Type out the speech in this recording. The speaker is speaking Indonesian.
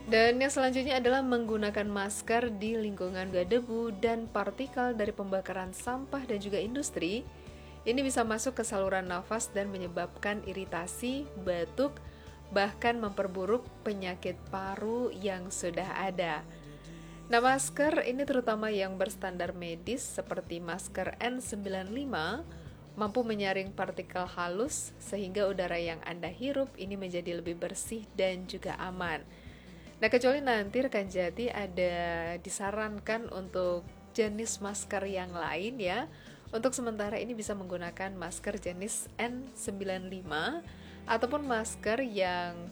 Dan yang selanjutnya adalah menggunakan masker di lingkungan gak debu dan partikel dari pembakaran sampah dan juga industri. Ini bisa masuk ke saluran nafas dan menyebabkan iritasi, batuk, bahkan memperburuk penyakit paru yang sudah ada. Nah, masker ini terutama yang berstandar medis seperti masker N95 mampu menyaring partikel halus sehingga udara yang Anda hirup ini menjadi lebih bersih dan juga aman. Nah, kecuali nanti rekan Jati ada disarankan untuk jenis masker yang lain ya. Untuk sementara ini bisa menggunakan masker jenis N95 ataupun masker yang